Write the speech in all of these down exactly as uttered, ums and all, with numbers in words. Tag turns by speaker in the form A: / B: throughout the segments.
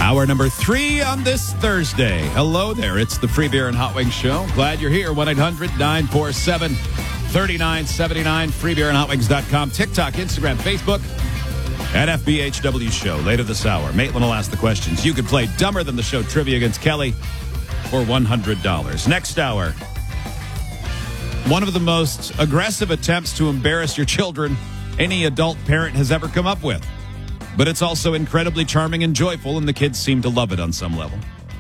A: Hour number three on this Thursday. Hello there. It's the Free Beer and Hot Wings Show. Glad you're here. one eight hundred nine four seven three nine seven nine. free beer and hot wings dot com. TikTok, Instagram, Facebook. At F B H W Show. Later this hour, Maitland will ask the questions. You could play Dumber Than the Show trivia against Kelly for one hundred dollars. Next hour, one of the most aggressive attempts to embarrass your children any adult parent has ever come up with. But it's also incredibly charming and joyful, and the kids seem to love it on some level.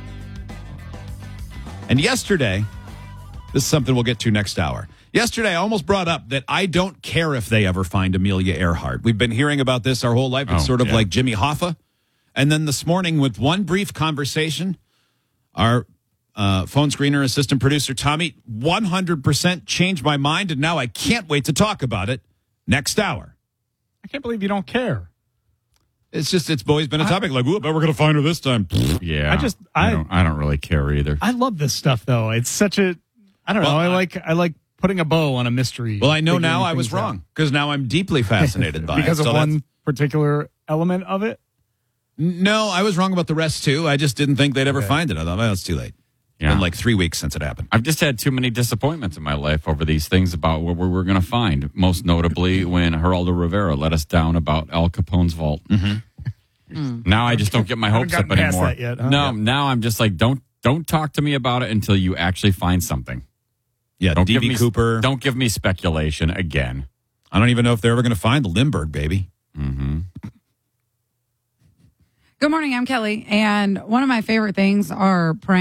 A: And yesterday, this is something we'll get to next hour. Yesterday, I almost brought up that I don't care if they ever find Amelia Earhart. We've been hearing about this our whole life. It's
B: oh,
A: sort of
B: yeah.
A: like Jimmy Hoffa. And then this morning, with one brief conversation, our uh, phone screener assistant producer, Tommy, one hundred percent changed my mind, and now I can't wait to talk about it next hour.
C: I can't believe you don't care.
A: It's just, it's always been a topic. Like, ooh, I bet we're going to find her this time.
B: Yeah.
C: I just,
B: I,
C: I,
B: don't, I don't really care either.
C: I love this stuff, though. It's such a, I don't
A: Well,
C: know. I,
A: I-
C: like, I like putting a bow on a mystery.
A: Well, I know
C: figuring
A: now I was
C: things out.
A: wrong, because now I'm deeply fascinated by
C: because
A: it.
C: of
A: So that's-
C: one particular element of it.
A: No, I was wrong about the rest, too. I just didn't think they'd ever
C: Okay.
A: find it. I thought, well, it's too late.
B: Yeah.
A: Been like three weeks since it happened.
B: I've just had too many disappointments in my life over these things about what we we're going to find. Most notably when Geraldo Rivera let us down about Al Capone's vault. Mm-hmm. Now I just don't get my
C: Haven't
B: hopes up
C: gotten past
B: anymore.
C: that yet, huh?
B: No,
C: Yeah.
B: now I'm just like, don't don't talk to me about it until you actually find something.
A: Yeah,
B: Don't
A: D
B: give
A: B
B: me
A: Cooper.
B: Don't give me speculation again.
A: I don't even know if they're ever going to find the Lindbergh baby.
B: Mm-hmm.
D: Good morning, I'm Kelly, and one of my favorite things are pranks.